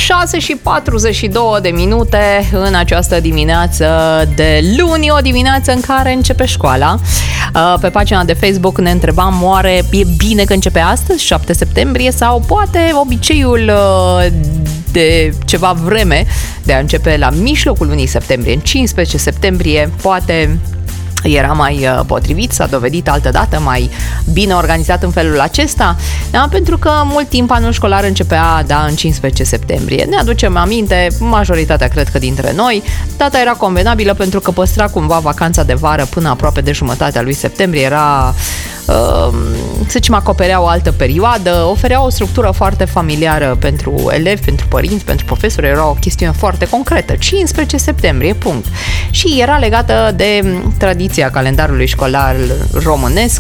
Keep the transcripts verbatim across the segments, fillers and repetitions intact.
șase și patruzeci și două de minute în această dimineață de luni, o dimineață în care începe școala. Pe pagina de Facebook ne întrebam, oare e bine că începe astăzi, șapte septembrie, sau poate obiceiul de ceva vreme de a începe la mijlocul lunii septembrie, în cincisprezece septembrie, poate era mai potrivit, s-a dovedit altădată mai bine organizat în felul acesta, da? Pentru că mult timp anul școlar începea, da, în cincisprezece septembrie. Ne aducem aminte, majoritatea cred că dintre noi, data era convenabilă pentru că păstra cumva vacanța de vară până aproape de jumătatea lui septembrie, era, uh, să zicem, acoperea o altă perioadă, oferea o structură foarte familiară pentru elevi, pentru părinți, pentru profesori, era o chestiune foarte concretă, cincisprezece septembrie, punct. Și era legată de tradiția calendarului școlar românesc.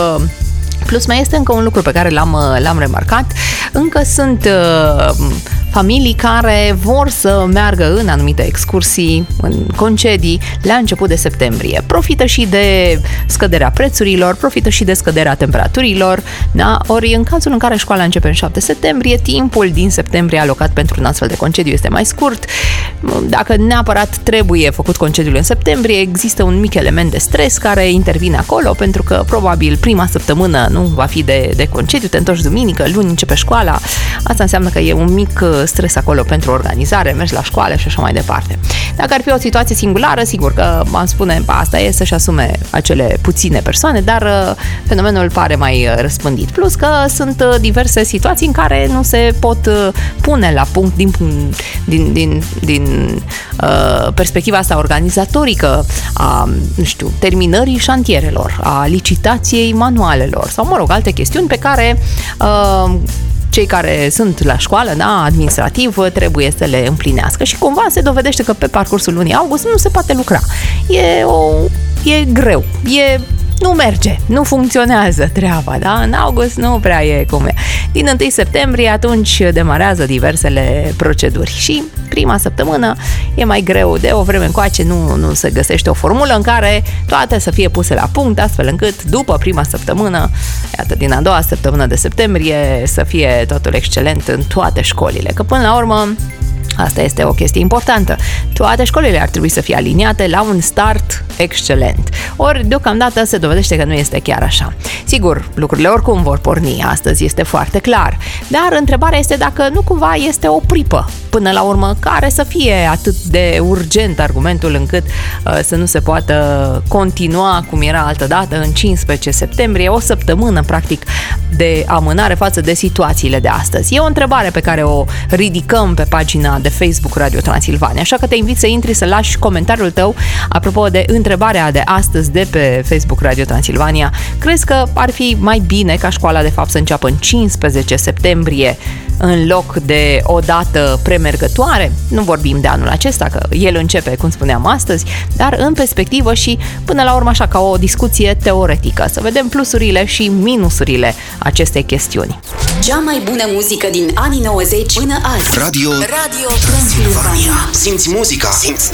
Plus mai este încă un lucru pe care l-am, l-am remarcat, încă sunt uh, familii care vor să meargă în anumite excursii, în concedii, la început de septembrie. Profită și de scăderea prețurilor, profită și de scăderea temperaturilor, da? Ori în cazul în care școala începe în șapte septembrie, timpul din septembrie alocat pentru un astfel de concediu este mai scurt. Dacă neapărat trebuie făcut concediul în septembrie, există un mic element de stres care intervine acolo, pentru că probabil prima săptămână nu va fi de, de concediu, te întorci duminică, luni începe școala, asta înseamnă că e un mic stres acolo pentru organizare, mergi la școală și așa mai departe. Dacă ar fi o situație singulară, sigur că am spune, asta e să-și asume acele puține persoane, dar fenomenul pare mai răspândit. Plus că sunt diverse situații în care nu se pot pune la punct din, din, din, din uh, perspectiva asta organizatorică a, nu știu, terminării șantierelor, a licitației manualelor sau, mă rog, alte chestiuni pe care uh, cei care sunt la școală, da, administrativ, trebuie să le împlinească și cumva se dovedește că pe parcursul lunii august nu se poate lucra. E, o, e greu, e, nu merge, nu funcționează treaba, da? În august nu prea e cum e. Din întâi septembrie atunci demarează diversele proceduri și prima săptămână e mai greu, de o vreme încoace nu, nu se găsește o formulă în care toate să fie puse la punct, astfel încât după prima săptămână, iată, din a doua săptămână de septembrie, să fie totul excelent în toate școlile, că până la urmă asta este o chestie importantă. Toate școlile ar trebui să fie aliniate la un start excelent. Ori, deocamdată, se dovedește că nu este chiar așa. Sigur, lucrurile oricum vor porni, astăzi este foarte clar. Dar întrebarea este dacă nu cumva este o pripă, până la urmă, care să fie atât de urgent argumentul încât uh, să nu se poată continua cum era altădată în cincisprezece septembrie, o săptămână, practic, de amânare față de situațiile de astăzi. E o întrebare pe care o ridicăm pe pagina de Facebook Radio Transilvania, așa că te invit să intri să lași comentariul tău apropo de întrebarea de astăzi de pe Facebook Radio Transilvania. Crezi că ar fi mai bine ca școala de fapt să înceapă în cincisprezece septembrie în loc de o dată premergătoare? Nu vorbim de anul acesta, că el începe, cum spuneam, astăzi, dar în perspectivă și până la urmă așa ca o discuție teoretică, să vedem plusurile și minusurile acestei chestiuni. Cea mai bună muzică din anii nouăzeci până azi. Radio, Radio Transilvania. Simți muzica, simți